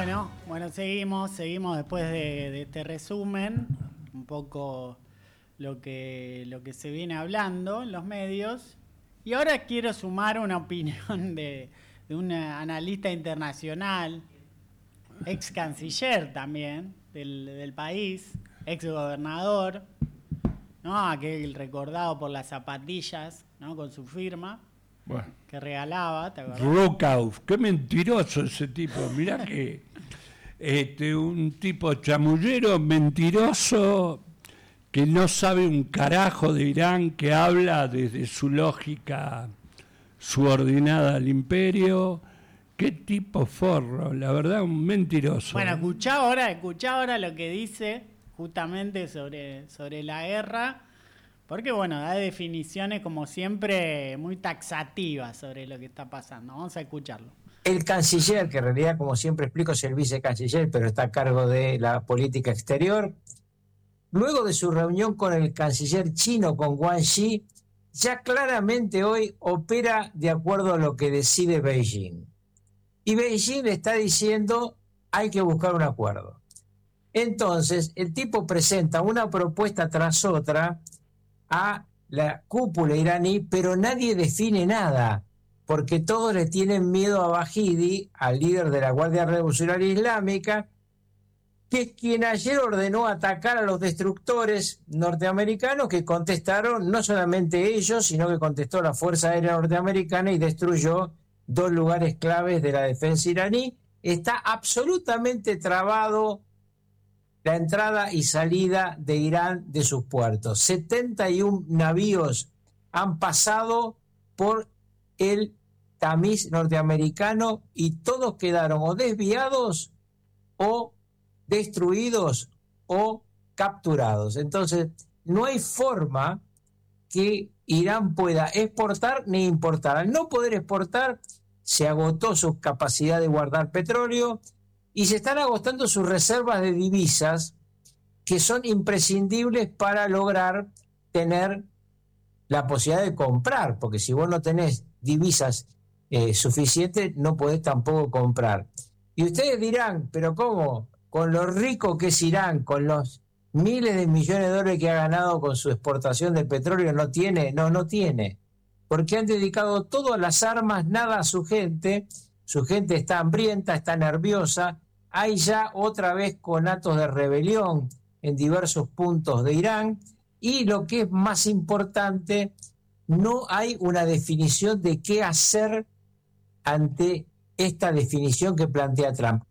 Bueno, seguimos después de este resumen, un poco lo que se viene hablando en los medios. Y ahora quiero sumar una opinión de un analista internacional, ex canciller también del país, ex gobernador, ¿no? Aquel recordado por las zapatillas, ¿no? Con su firma. Bueno, que regalaba, ¿te acordás? Rokauf, qué mentiroso ese tipo. Mirá que un tipo chamullero, mentiroso, que no sabe un carajo de Irán, que habla desde su lógica subordinada al imperio. Qué tipo forro, la verdad, un mentiroso. Bueno, escuchá ahora lo que dice justamente sobre la guerra. Porque, bueno, da definiciones, como siempre, muy taxativas sobre lo que está pasando. Vamos a escucharlo. El canciller, que en realidad, como siempre explico, es el vicecanciller, pero está a cargo de la política exterior, luego de su reunión con el canciller chino, con Wang Yi, ya claramente hoy opera de acuerdo a lo que decide Beijing. Y Beijing le está diciendo, hay que buscar un acuerdo. Entonces, el tipo presenta una propuesta tras otra a la cúpula iraní, pero nadie define nada, porque todos le tienen miedo a Bahidi, al líder de la Guardia Revolucionaria Islámica, que es quien ayer ordenó atacar a los destructores norteamericanos, que contestaron no solamente ellos, sino que contestó la Fuerza Aérea Norteamericana y destruyó 2 lugares claves de la defensa iraní. Está absolutamente trabado la entrada y salida de Irán de sus puertos. 71 navíos han pasado por el tamiz norteamericano y todos quedaron o desviados o destruidos o capturados. Entonces, no hay forma que Irán pueda exportar ni importar. Al no poder exportar, se agotó su capacidad de guardar petróleo y se están agotando sus reservas de divisas, que son imprescindibles para lograr tener la posibilidad de comprar, porque si vos no tenés divisas suficientes, no podés tampoco comprar. Y ustedes dirán, ¿pero cómo? Con lo rico que es Irán, con los miles de millones de dólares que ha ganado con su exportación de petróleo, ¿no tiene? No tiene, porque han dedicado todo a las armas, nada a su gente. Su gente está hambrienta, está nerviosa. Hay ya otra vez conatos de rebelión en diversos puntos de Irán. Y lo que es más importante, no hay una definición de qué hacer ante esta definición que plantea Trump.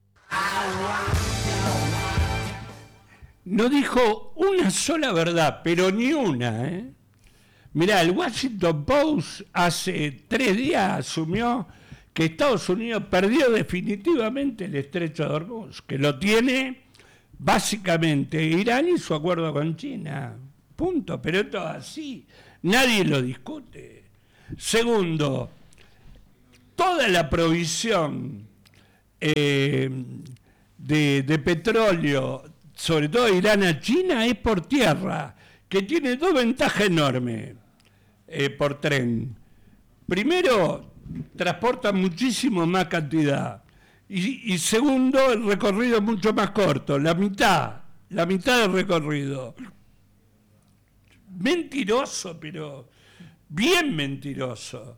No dijo una sola verdad, pero ni una, ¿eh? Mirá, el Washington Post hace 3 días asumió que Estados Unidos perdió definitivamente el estrecho de Hormuz, que lo tiene básicamente Irán y su acuerdo con China. Punto, pero esto así, nadie lo discute. Segundo, toda la provisión de petróleo, sobre todo de Irán a China, es por tierra, que tiene 2 ventajas enormes por tren. Primero, transporta muchísimo más cantidad. Y segundo, el recorrido es mucho más corto, la mitad del recorrido. Mentiroso, pero bien mentiroso.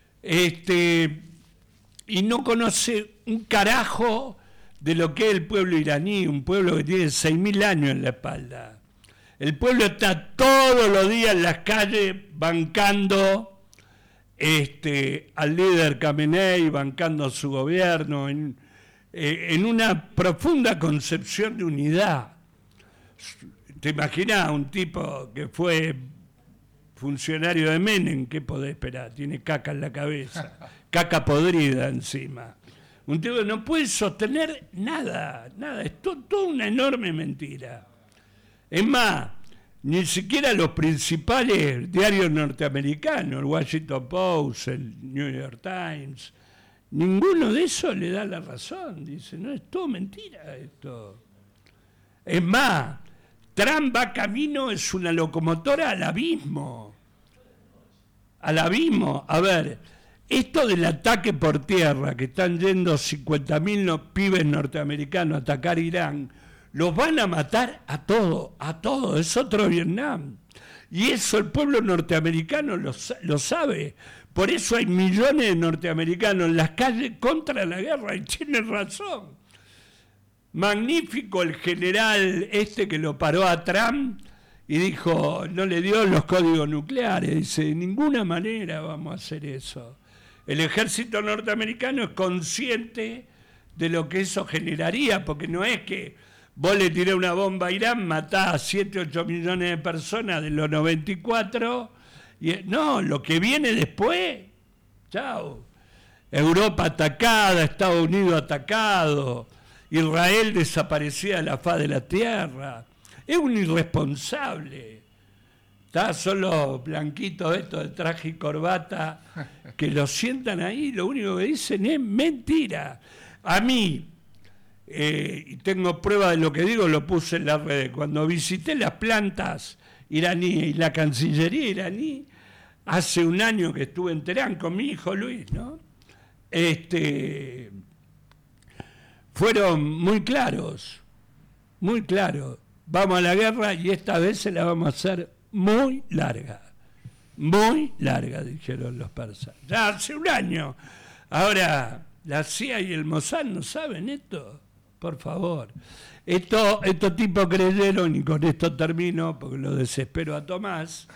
Y no conoce un carajo de lo que es el pueblo iraní, un pueblo que tiene 6.000 años en la espalda. El pueblo está todos los días en las calles bancando al líder Khamenei, bancando su gobierno, en una profunda concepción de unidad. ¿Te imaginas un tipo que fue funcionario de Menem? ¿Qué podés esperar? Tiene caca en la cabeza, caca podrida encima. Un tipo que no puede sostener nada, es toda una enorme mentira. Es más, ni siquiera los principales diarios norteamericanos, el Washington Post, el New York Times, ninguno de esos le da la razón. Dice, no, es todo mentira esto. Es más, Trump va camino, es una locomotora al abismo. Al abismo. A ver, esto del ataque por tierra, que están yendo 50.000 pibes norteamericanos a atacar Irán, los van a matar a todos, es otro Vietnam. Y eso el pueblo norteamericano lo sabe. Por eso hay millones de norteamericanos en las calles contra la guerra, y tienen razón. Magnífico el general que lo paró a Trump y dijo, no le dio los códigos nucleares. Dice, de ninguna manera vamos a hacer eso. El ejército norteamericano es consciente de lo que eso generaría, porque no es que vos le tirás una bomba a Irán, matás a 7, 8 millones de personas de los 94, no, lo que viene después, chao. Europa atacada, Estados Unidos atacado, Israel desaparecida de la faz de la tierra. Es un irresponsable. Son los blanquitos estos de traje y corbata que lo sientan ahí, lo único que dicen es mentira. A mí, y tengo prueba de lo que digo, lo puse en las redes, cuando visité las plantas iraníes y la Cancillería iraní, hace un año que estuve en Teherán con mi hijo Luis, ¿no? Fueron muy claros, vamos a la guerra y esta vez se la vamos a hacer muy larga, dijeron los persas. Ya hace un año. Ahora, la CIA y el Mossad no saben esto, por favor. Estos tipos creyeron, y con esto termino, porque lo desespero a Tomás.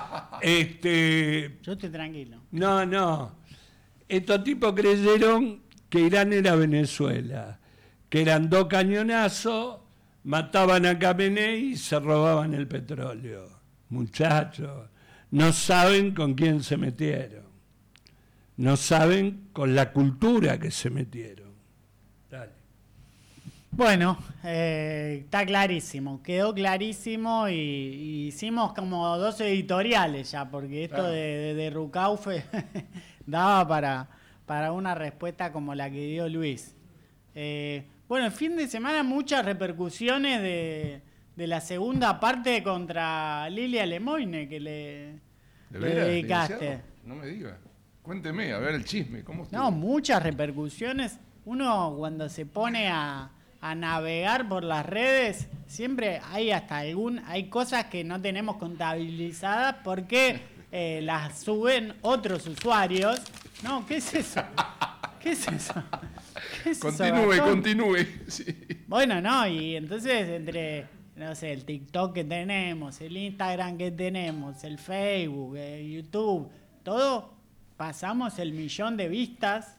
Yo estoy tranquilo. No. Estos tipos creyeron que Irán era Venezuela, que eran 2 cañonazos, mataban a Khamenei y se robaban el petróleo. Muchachos, no saben con quién se metieron. No saben con la cultura que se metieron. Dale. Bueno, está clarísimo, quedó clarísimo y hicimos como 2 editoriales ya, porque esto Claro. de Rucaufe daba para una respuesta como la que dio Luis. Bueno, el fin de semana muchas repercusiones de la segunda parte contra Lilia Lemoyne que le veras, dedicaste. licenciado? No me diga. Cuénteme, a ver el chisme. ¿Cómo estuvo? No, muchas repercusiones. Uno cuando se pone a navegar por las redes, siempre hay hay cosas que no tenemos contabilizadas porque las suben otros usuarios. No, ¿qué es eso? ¿Qué es eso? ¿Qué es eso, Gastón? Continúe. Sí. Bueno, no, y entonces entre, no sé, el TikTok que tenemos, el Instagram que tenemos, el Facebook, el YouTube, todo, pasamos el 1.000.000 de vistas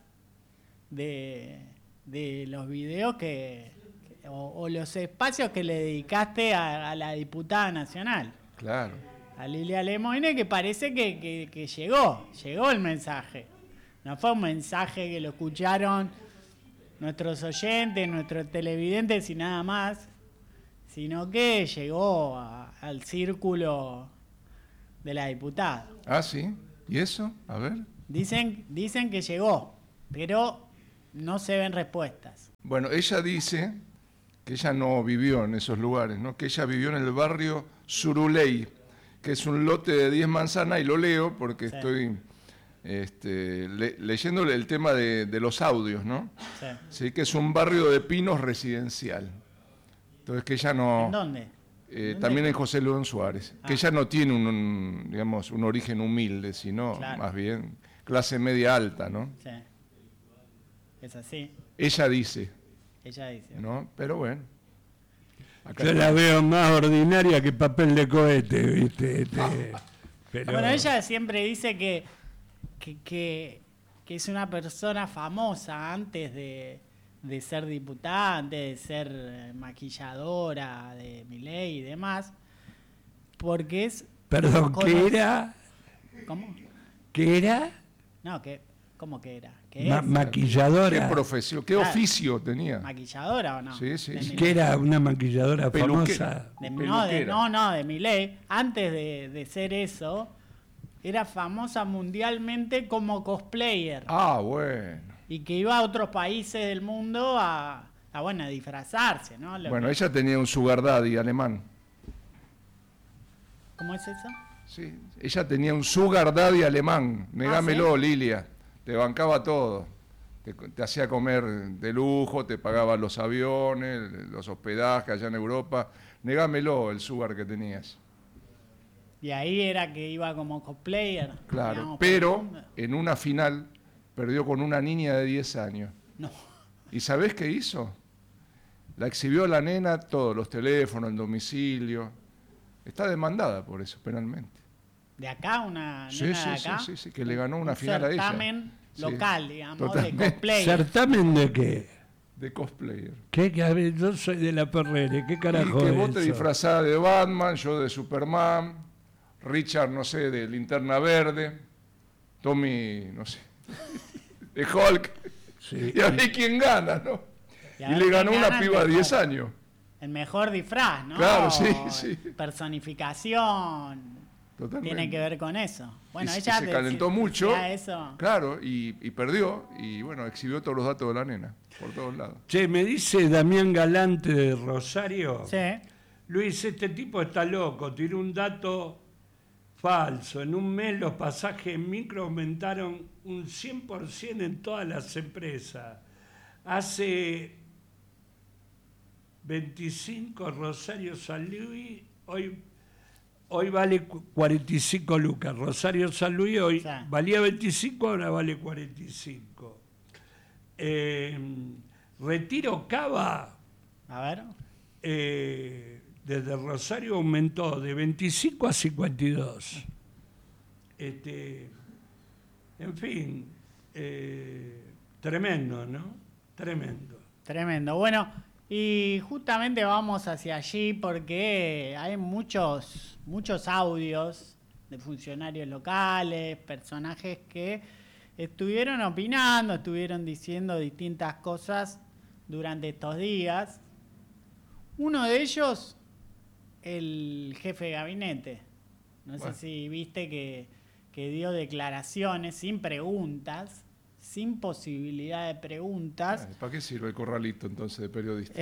de los videos o los espacios que le dedicaste a la diputada nacional. Claro. A Lilia Lemoyne, que parece que llegó el mensaje. No fue un mensaje que lo escucharon nuestros oyentes, nuestros televidentes y nada más, sino que llegó al círculo de la diputada. Ah, sí. ¿Y eso? A ver. Dicen que llegó, pero no se ven respuestas. Bueno, ella dice que ella no vivió en esos lugares, ¿no? Que ella vivió en el barrio Suruley, que es un lote de 10 manzanas, y lo leo porque Sí. estoy leyéndole el tema de los audios, ¿no? Sí. Sí, que es un barrio de pinos residencial. Entonces que ella no... ¿En dónde? También en José León Suárez, que ella no tiene un origen humilde, sino Claro. más bien clase media alta, ¿no? Sí. Es así, Ella dice, ella dice. ¿no? Pero bueno. Acá Yo está. la veo más ordinaria que papel de cohete, ¿viste? Pero, Bueno, ella siempre dice que es una persona famosa antes de ser diputada, antes de ser maquilladora de Milei y demás, porque es... Perdón, ¿qué cono- era? ¿Cómo? ¿Qué era? No, ¿cómo que era? ¿Qué es? ¿Qué Maquilladora. profesión, qué Claro. oficio tenía? ¿Maquilladora o no? Sí, sí, De sí. Milei. ¿Qué era una maquilladora Peluquera. famosa? De Milei. Antes de ser eso, era famosa mundialmente como cosplayer. Ah, bueno. Y que iba a otros países del mundo a disfrazarse, ¿no? Bueno, ella tenía un sugar daddy alemán. ¿Cómo es eso? Sí, ella tenía un sugar daddy alemán. Negámelo, ¿sí? Lilia. te bancaba todo. Te hacía comer de lujo, te pagaba los aviones, los hospedajes allá en Europa. Negámelo el sugar que tenías. Y ahí era que iba como cosplayer. Claro, digamos, pero en una final perdió con una niña de 10 años. No. ¿Y sabés qué hizo? La exhibió a la nena, todos los teléfonos, el domicilio. Está demandada por eso, penalmente. ¿De acá? ¿Una Sí, nena sí, de acá? sí, que le ganó una Un final a ella. certamen Sí, local, digamos, totalmente. de cosplayer. ¿Certamen de qué? De cosplayer. ¿Qué? A ver, yo soy de la Perrere, ¿qué Y carajo que es vos te eso? disfrazás de Batman, yo de Superman, Richard, no sé, de Linterna Verde, Tommy, no sé, de Hulk. Sí. Y a ver quién gana, ¿no? Y Y, a ver le quién ganó una gana el piba de mejor. 10 años. El mejor disfraz, ¿no? Claro, sí, sí. Personificación. Totalmente. Tiene que ver con eso. Bueno, Y ella se calentó mucho. decía eso. Claro, y perdió, y bueno, exhibió todos los datos de la nena, por todos lados. Che, me dice Damián Galante de Rosario. Sí. Luis, este tipo está loco, tiró un dato falso. En un mes los pasajes en micro aumentaron un 100% en todas las empresas. Hace 25 Rosario San Luis, hoy vale 45 lucas. Rosario San Luis hoy Sí. valía 25, ahora vale 45. Retiro Cava, A ver. desde Rosario aumentó de 25 a 52. En fin, tremendo, ¿no? Tremendo. Tremendo. Bueno, y justamente vamos hacia allí porque hay muchos audios de funcionarios locales, personajes que estuvieron opinando, estuvieron diciendo distintas cosas durante estos días. Uno de ellos, el jefe de gabinete. No Bueno. sé si viste que dio declaraciones sin preguntas, sin posibilidad de preguntas. ¿Para qué sirve el corralito entonces de periodista?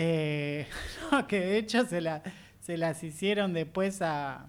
No, que de hecho se las hicieron después a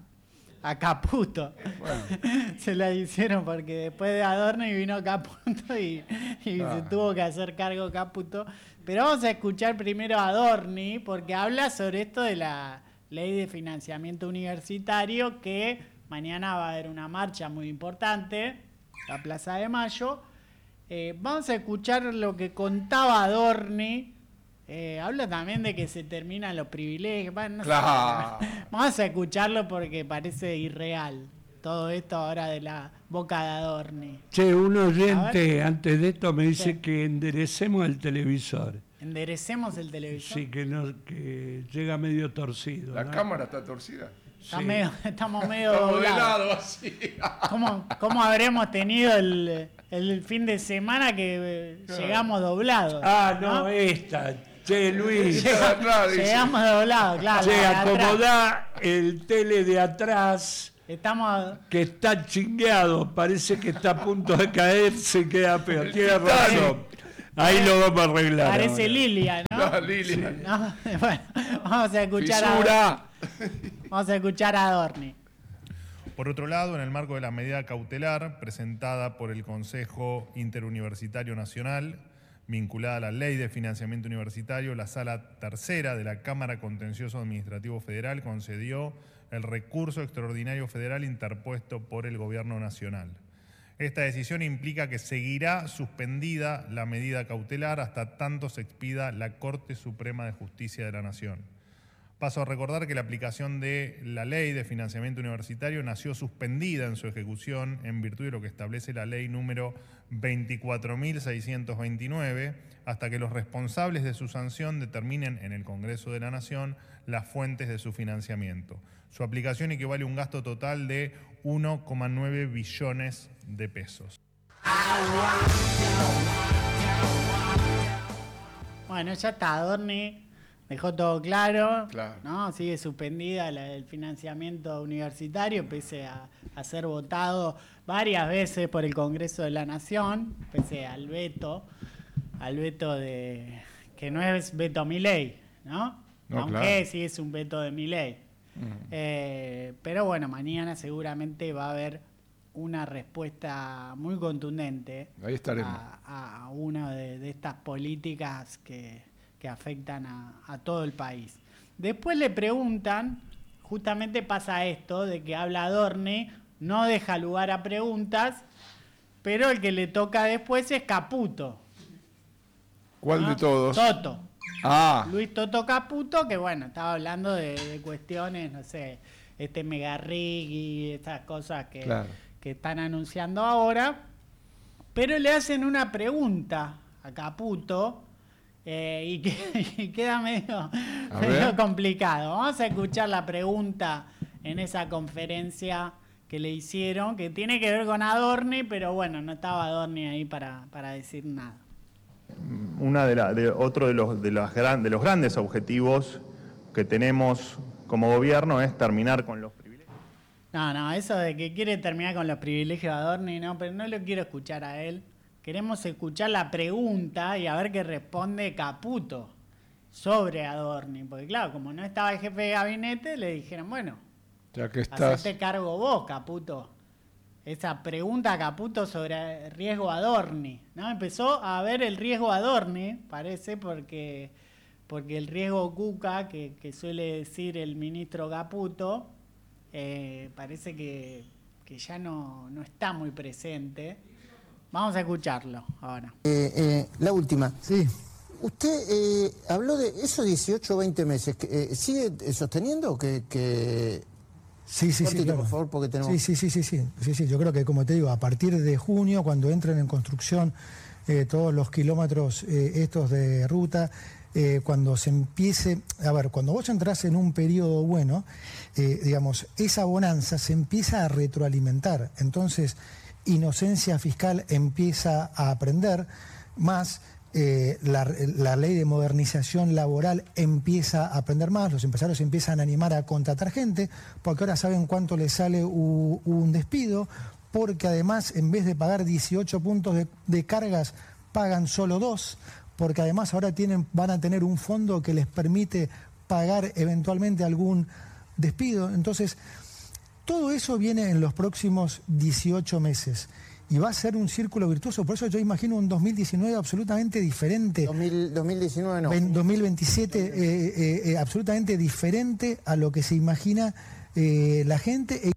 Caputo. Bueno. Se las hicieron porque después de Adorno vino Caputo y se tuvo que hacer cargo Caputo. Pero vamos a escuchar primero a Adorni porque habla sobre esto de la ley de financiamiento universitario, que mañana va a haber una marcha muy importante, la Plaza de Mayo. Vamos a escuchar lo que contaba Adorni. Habla también de que se terminan los privilegios. Bueno, no sé. Claro. Vamos a escucharlo porque parece irreal todo esto ahora de la boca de Adorni. Che, un A oyente antes de esto me dice Sí. que enderecemos el televisor. Enderecemos el televisor. Sí, que llega medio torcido. La ¿no? cámara está torcida. Está Sí. estamos medio Estamos de doblados. lado así. ¿Cómo habremos tenido el fin de semana que llegamos doblados? Ah, no, esta. Che, Luis. Claro, dice. Llegamos doblados, claro. Che, la de atrás. acomodá el tele de atrás, Estamos... que está chingueado. Parece que está a punto de caerse y queda peor. Tiene razón. Ahí lo vamos a arreglar. Parece ahora. Lilia, ¿no? La Lilia. ¿No? Bueno, vamos a escuchar Fisura. Vamos a escuchar a Adorni. Por otro lado, en el marco de la medida cautelar presentada por el Consejo Interuniversitario Nacional, vinculada a la Ley de Financiamiento Universitario, la Sala Tercera de la Cámara Contencioso Administrativo Federal concedió el recurso extraordinario federal interpuesto por el Gobierno Nacional. Esta decisión implica que seguirá suspendida la medida cautelar hasta tanto se expida la Corte Suprema de Justicia de la Nación. Paso a recordar que la aplicación de la Ley de Financiamiento Universitario nació suspendida en su ejecución en virtud de lo que establece la Ley número 24.629, hasta que los responsables de su sanción determinen en el Congreso de la Nación las fuentes de su financiamiento. Su aplicación equivale a un gasto total de 1,9 billones de pesos. Bueno, ya está, Adorni dejó todo claro, Claro. ¿no? Sigue suspendida el financiamiento universitario, pese a ser votado varias veces por el Congreso de la Nación, pese al veto de que no es veto Milei, ¿no? No, Aunque claro. sí es un veto de Milei. Pero bueno, mañana seguramente va a haber una respuesta muy contundente Ahí estaremos. a una de estas políticas que afectan a todo el país. Después le preguntan, justamente pasa esto, de que habla Adorni, no deja lugar a preguntas, pero el que le toca después es Caputo. ¿Cuál ¿no? de todos? Toto. Ah, Luis Toto Caputo, que bueno, estaba hablando de cuestiones, no sé, Megarrigui, estas cosas claro. que están anunciando ahora, pero le hacen una pregunta a Caputo y queda medio complicado. Vamos a escuchar la pregunta en esa conferencia que le hicieron, que tiene que ver con Adorni, pero bueno, no estaba Adorni ahí para decir nada. Otro de los grandes objetivos que tenemos como gobierno es terminar con los privilegios. No, eso de que quiere terminar con los privilegios de Adorni, no, pero no lo quiero escuchar a él. Queremos escuchar la pregunta y a ver qué responde Caputo sobre Adorni. Porque claro, como no estaba el jefe de gabinete, le dijeron, bueno, ya que estás... hacete cargo vos, Caputo. Esa pregunta a Caputo sobre el riesgo Adorni, ¿no? Empezó a ver el riesgo Adorni, parece, porque el riesgo Cuca, que suele decir el ministro Caputo, parece que ya no está muy presente. Vamos a escucharlo ahora. La última. Sí. Usted habló de esos 18 o 20 meses. ¿Sigue sosteniendo que Sí, cortito, claro. por favor, porque tenemos... Sí. Yo creo que, como te digo, a partir de junio, cuando entren en construcción todos los kilómetros estos de ruta, cuando se empiece... A ver, cuando vos entrás en un periodo bueno, digamos, esa bonanza se empieza a retroalimentar. Entonces, Inocencia Fiscal empieza a aprender más... la ley de modernización laboral empieza a aprender más, los empresarios empiezan a animar a contratar gente, porque ahora saben cuánto les sale un despido, porque además en vez de pagar 18 puntos de cargas, pagan solo 2, porque además ahora van a tener un fondo que les permite pagar eventualmente algún despido. Entonces, todo eso viene en los próximos 18 meses. Y va a ser un círculo virtuoso, por eso yo imagino un 2019 absolutamente diferente. 2019 no. 2027 absolutamente diferente a lo que se imagina la gente.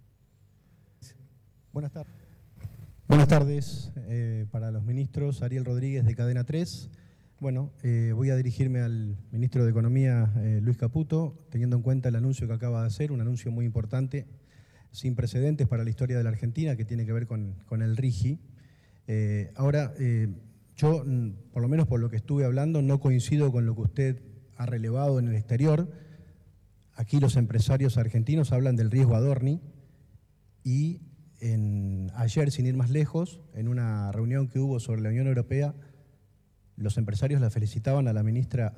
Buenas tardes. Buenas tardes para los ministros. Ariel Rodríguez de Cadena 3. Bueno, voy a dirigirme al ministro de Economía, Luis Caputo, teniendo en cuenta el anuncio que acaba de hacer, un anuncio muy importante, sin precedentes para la historia de la Argentina, que tiene que ver con el RIGI. Ahora, yo, por lo menos por lo que estuve hablando, no coincido con lo que usted ha relevado en el exterior. Aquí los empresarios argentinos hablan del riesgo Adorni y ayer, sin ir más lejos, en una reunión que hubo sobre la Unión Europea, los empresarios la felicitaban a la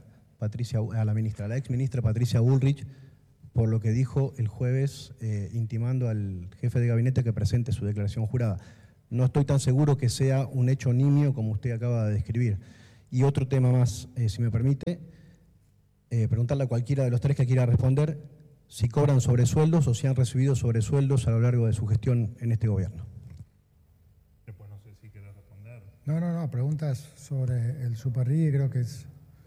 ex ministra Patricia Bullrich por lo que dijo el jueves, intimando al jefe de gabinete que presente su declaración jurada. No estoy tan seguro que sea un hecho nimio como usted acaba de describir. Y otro tema más, si me permite, preguntarle a cualquiera de los tres que quiera responder si cobran sobresueldos o si han recibido sobresueldos a lo largo de su gestión en este gobierno. Después no sé si querés responder. No, preguntas sobre el Superrigi, creo que es...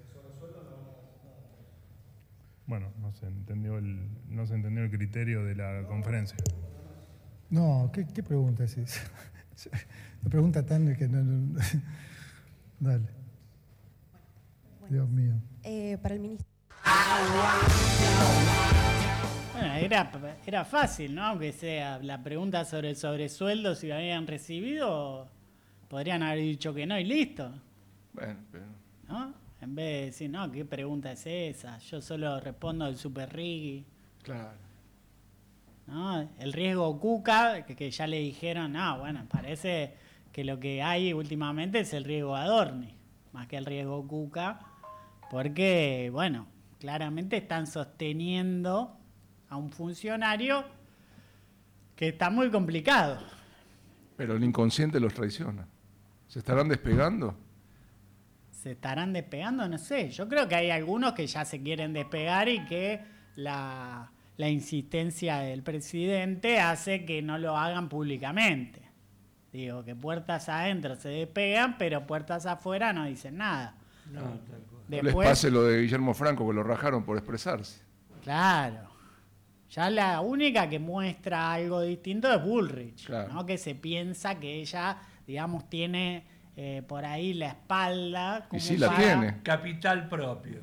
Bueno, no se entendió el criterio de la conferencia. No, ¿qué pregunta es esa? La pregunta tan que no... Dale. Dios mío. Para el ministro. Bueno, era fácil, ¿no? Aunque sea la pregunta sobre el sobresueldo, si lo habían recibido, podrían haber dicho que no y listo. Bueno, pero... ¿No? En vez de decir, no, ¿qué pregunta es esa? Yo solo respondo del Superrigi. Claro. ¿No? El riesgo Cuca, que ya le dijeron, no, bueno, parece que lo que hay últimamente es el riesgo Adorni, más que el riesgo Cuca, porque, bueno, claramente están sosteniendo a un funcionario que está muy complicado. Pero el inconsciente los traiciona. ¿Se estarán despegando? ¿Se estarán despegando? No sé. Yo creo que hay algunos que ya se quieren despegar y que la la insistencia del presidente hace que no lo hagan públicamente. Digo, que puertas adentro se despegan, pero puertas afuera no dicen nada. No, tal cual. No les pase lo de Guillermo Franco, que lo rajaron por expresarse. Claro. Ya la única que muestra algo distinto es Bullrich, Claro. ¿no? Que se piensa que ella, digamos, tiene por ahí la espalda. Y como sí la para- tiene. Capital propio.